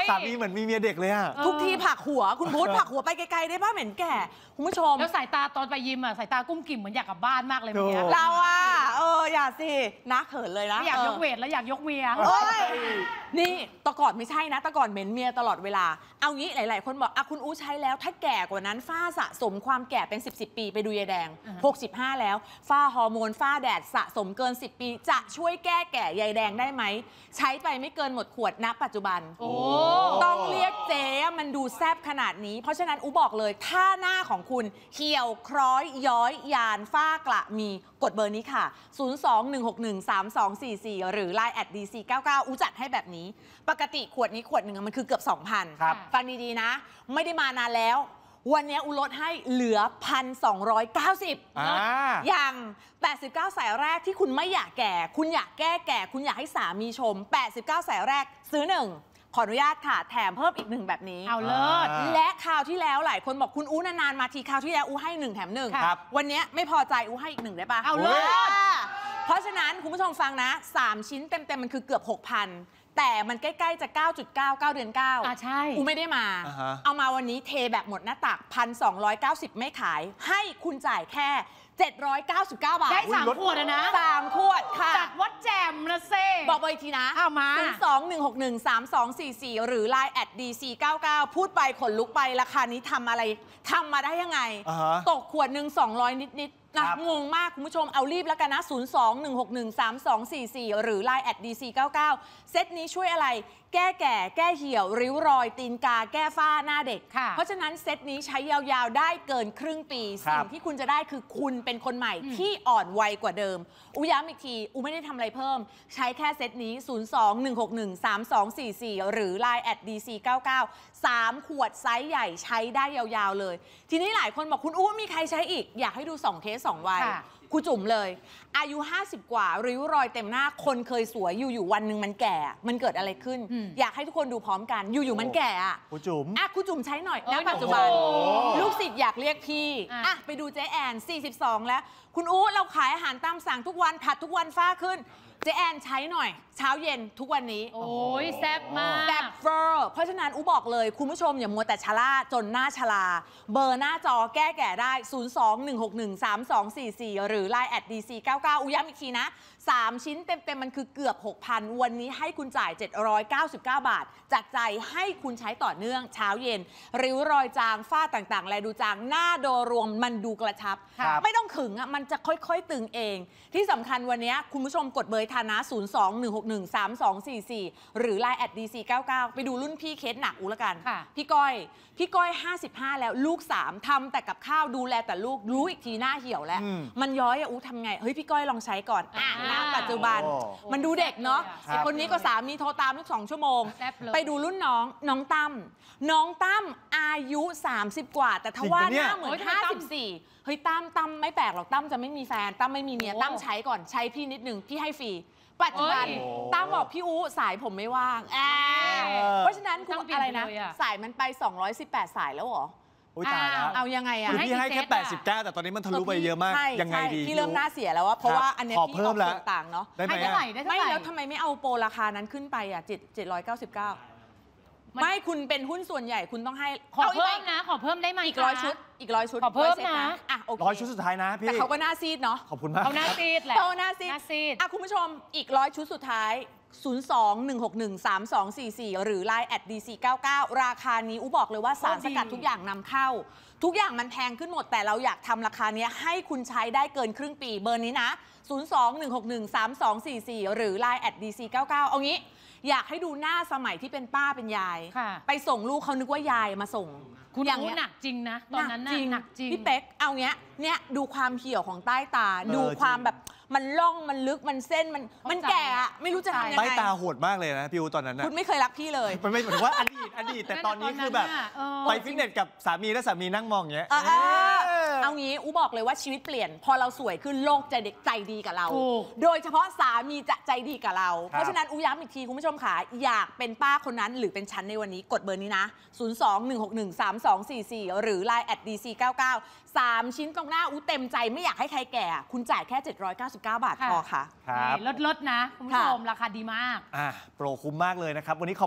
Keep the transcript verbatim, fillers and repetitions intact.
สามีเหมือนมีเมียเด็กเลยอะทุกทีผักหัวคุณพุทธผักหัวไปไกลๆได้ป่ะเหม็นแก่คุณผู้ชมแล้วสายตาตอนไปยิมอ่ะสายตากุ้มกิ่มเหมือนอยากกลับบ้านมากเลยเมื่อกี้เราอะเอออย่าสินะเขินเลยนะอยากยกเวทแล้วอยากยกเมียนี่ตะก่อนไม่ใช่นะตะก่อนเหม็นเมียตลอดเวลาเอางี้หลายๆคนบอกอ่ะคุณอู้ใช้แล้วถ้าแก่กว่านั้นฝ้าสะสมความแก่เป็นสิบ สิบปีไปดูยายแดงหกสิบห้าแล้วฝ้าฮอร์โมนฝ้าแดดสะสมเกินสิบปีจะช่วยแก้แก่ยายแดงได้ไหมใช้ไปไม่เกินหมดขวดณปัจจุบันต้องเรียกเจ๊มันดูแซ่บขนาดนี้เพราะฉะนั้นอู้บอกเลยถ้าหน้าของคุณเหี่ยวคล้อยย้อยยานฝ้ากระมีกดเบอร์นี้ค่ะศูนย์ สอง หนึ่ง หก หนึ่ง สาม สอง สี่ สี่หรือ ไลน์ แอท ดี ซี เก้าเก้า อู้จัดให้แบบนี้ปกติขวดนี้ขวดหนึ่งมันคือเกือบ สองพัน ฟังดีๆนะไม่ได้มานานแล้ววันนี้อูลดให้เหลือ หนึ่งพันสองร้อยเก้าสิบ อย่างแปดสิบเก้าสายแรกที่คุณไม่อยากแก่คุณอยากแก้แก่คุณอยากให้สามีชมแปดสิบเก้าสายแรกซื้อหนึ่งขออนุญาตค่ะแถมเพิ่มอีกหนึ่งแบบนี้เอาเลิศและคราวที่แล้วหลายคนบอกคุณอู้นานๆมาทีคราวที่แล้วอู้ให้หนึ่งแถมหนึ่งวันนี้ไม่พอใจอู้ให้อีกหนึ่งได้ปะเอาเลิศเพราะฉะนั้นคุณผู้ชมฟังนะสามชิ้นเต็มๆมันคือเกือบ หกพันแต่มันใกล้ๆจะ เก้าจุดเก้า เก้าเดือนเก้าอ่ะใช่อูไม่ได้มา uh-huh. เอามาวันนี้เทแบบหมดหน้าตัก หนึ่งพันสองร้อยเก้าสิบ ไม่ขายให้คุณจ่ายแค่เจ็ดร้อยเก้าสิบเก้าบาทได้สามขวดนะสามขวดค่ะจัดวัดแจมนะเซ่บอกเบอร์อีกทีนะเอามาศูนย์ สอง หนึ่ง หก หนึ่ง สาม สอง สี่ สี่หรือ ไลน์ แอท ดี ซี เก้าเก้า พูดไปขนลุกไปราคานี้ทำอะไรทำมาได้ยังไง uh-huh. ตกขวดหนึ่งสองร้อยนิดๆนะงงมากคุณผู้ชมเอารีบแล้วกันนะ ศูนย์ สอง หนึ่ง หก หนึ่ง สาม สอง สี่ สี่หรือ ไลน์ แอท ดี ซี เก้าเก้า เซตนี้ช่วยอะไรแก้แก่แก้เหี่ยวริ้วรอยตีนกาแก้ฝ้าหน้าเด็กเพราะฉะนั้นเซตนี้ใช้ยาวๆได้เกินครึ่งปีสิ่งที่คุณจะได้คือคุณเป็นคนใหม่ที่อ่อนวัยกว่าเดิมอุย้ำอีกทีอุไม่ได้ทำอะไรเพิ่มใช้แค่เซตนี้ ศูนย์ สอง หนึ่ง หก หนึ่ง สาม สอง สี่ สี่หรือ ไลน์ แอท ดี ซี เก้าเก้า สามขวดไซส์ใหญ่ใช้ได้ยาวๆเลยทีนี้หลายคนบอกคุณอู้มีใครใช้อีกอยากให้ดูสองเคสสองวัยครูจุ๋มเลยอายุห้าสิบกว่าริ้วรอยเต็มหน้าคนเคยสวยอยู่ๆวันหนึ่งมันแก่มันเกิดอะไรขึ้นอยากให้ทุกคนดูพร้อมกันอยู่ๆมันแก่อะครูจุ๋มอ่ะครูจุ๋มใช้หน่อยณปัจจุบันลูกศิษย์อยากเรียกพี่อ่ะไปดูเจ๊แอนสี่สิบสองแล้วคุณอู้เราขายอาหารตามสั่งทุกวันผัดทุกวันฟ้าขึ้นเจ๊แอนใช้หน่อยเช้าเย็นทุกวันนี้โอ้ยแซ่บมากแซ่บเฟอร์เพราะฉะนั้นอู้บอกเลยคุณผู้ชมอย่ามัวแต่ชะล่าจนหน้าชลาเบอร์หน้าจอแก้แก่ได้ ศูนย์ สอง หนึ่ง หก หนึ่ง สาม สอง สี่ สี่ หรือ ไลน์ แอท ดี ซี เก้าเก้า อู้ย้ำอีกทีนะสามชิ้นเต็มๆมันคือเกือบ หกพัน วันนี้ให้คุณจ่ายเจ็ดร้อยเก้าสิบเก้าบาทจากใจให้คุณใช้ต่อเนื่องเช้าเย็นริ้วรอยจางฝ้าต่างๆแลดูจางหน้าโดยรวมมันดูกระชับไม่ต้องขึงอ่ะมันจะค่อยๆตึงเองที่สำคัญวันนี้คุณผู้ชมกดเบอร์ทานะ ศูนย์ สอง หนึ่ง หก หนึ่ง สาม สอง สี่ สี่หรือ ไลน์ แอท ดี ซี เก้าเก้า ไปดูรุ่นพี่เคสหนักอูละกันพี่ก้อยพี่ก้อยห้าสิบห้าแล้วลูกสามทำแต่กับข้าวดูแลแต่ลูกรู้อีกทีหน้าเหี่ยวแล้วมันย้อยอะอูทำไงเฮ้ยพี่ก้อยลองใช้ก่อนอ่ะณปัจจุบันมันดูเด็กเนาะคนนี้ก็สามีโทรตามทุกสองชั่วโมงไปดูรุ่นน้องน้องตั้มน้องตั้มอายุสามสิบกว่าแต่ทว่าหน้าเหมือนห้าสิบสี่เฮ้ยตั้มตั้มไม่แปลกหรอกตั้มจะไม่มีแฟนตั้มไม่มีเมียตั้มใช้ก่อนใช้พี่นิดนึงพี่ให้ฟรีปัจจุบันตั้มบอกพี่อู้สายผมไม่ว่างเพราะฉะนั้นคุณอะไรนะสายมันไปสองร้อยสิบแปดสายแล้วเหรออุ้ยตายแล้วเอายังไงอะพี่ให้แค่แปดสิบเก้าแต่ตอนนี้มันทะลุไปเยอะมากยังไงดีพี่เริ่มหน้าเสียแล้วว่าเพราะว่าอันนี้พี่ออกส่วนต่างเนาะได้ไหมไม่แล้วทำไมไม่เอาโปรราคานั้นขึ้นไปอ่ะเจ็ดเจ็ดร้อยเก้าสิบเก้าไม่คุณเป็นหุ้นส่วนใหญ่คุณต้องให้ขอเพิ่มนะขอเพิ่มได้ไหมอีกร้อยชุดอีกร้อยชุดขอเพิ่มนะอ่ะโอเคร้อยชุดสุดท้ายนะพี่แต่เขาก็หน้าซีดเนาะขอบคุณมากเขาหน้าซีดแหละเขาหน้าซีดอ่ะคุณผู้ชมอีกร้อยชุดสุดท้าย ศูนย์ สอง หนึ่ง หก หนึ่ง สาม สอง สี่ สี่หรือ ไลน์ แอท ดี ซี เก้าเก้า ราคานี้อู้บอกเลยว่าสารสกัดทุกอย่างนำเข้าทุกอย่างมันแพงขึ้นหมดแต่เราอยากทำราคานี้ให้คุณใช้ได้เกินครึ่งปีเบอร์นี้นะ ศูนย์ สอง หนึ่ง หก หนึ่ง สาม สอง สี่ สี่หรือ ไลน์ แอท ดี ซี เก้าเก้า เอางี้อยากให้ดูหน้าสมัยที่เป็นป้าเป็นยายไปส่งลูกเขานึกว่ายายมาส่งคุณอย่างหนักจริงนะตอนนั้นน่ะหนักจริงพี่เป๊กเอาเงี้ยเนี่ยดูความเหี่ยวของใต้ตาดูความแบบมันล่องมันลึกมันเส้นมันมันแก่อะไม่รู้จะทำยังไงใต้ตาโหดมากเลยนะพี่อูตอนนั้นนะคุณไม่เคยรักพี่เลยมันไม่เหมือนว่าอดีตอดีตแต่ตอนนี้คือแบบไปฟิตเนสกับสามีแล้วสามีนั่งมองอย่างเงี้ยเอางี้อูบอกเลยว่าชีวิตเปลี่ยนพอเราสวยขึ้นโลกใจเด็กใจดีกับเราโดยเฉพาะสามีจะใจดีกับเราเพราะฉะนั้นอูย้ำอีกทีคุณผู้ชมค่ะอยากเป็นป้าคนนั้นหรือเป็นฉันในวันนี้กดเบอร์นี้นะ ศูนย์ สอง หนึ่ง หก หนึ่ง สาม สอง สี่ สี่หรือ ไลน์ แอท ดี ซี เก้าเก้า สามชิ้นตรงหน้าอูเต็มใจไม่อยากให้ใครแก่คุณจ่ายแค่เจ็ดร้อยเก้าสิบเก้าบาทพอค่ะลดๆนะคุณผู้ชมราคาดีมากอ่ะโปรคุ้มมากเลยนะครับวันนี้ขอบ